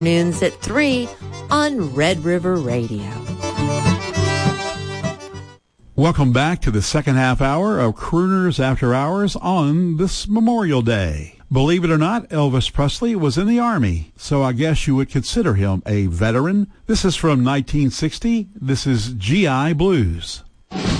Noons at 3 on Red River Radio. Welcome back to the second half hour of Crooners After Hours on this Memorial Day. Believe it or not, Elvis Presley was in the Army, so I guess you would consider him a veteran. This is from 1960. This is GI Blues.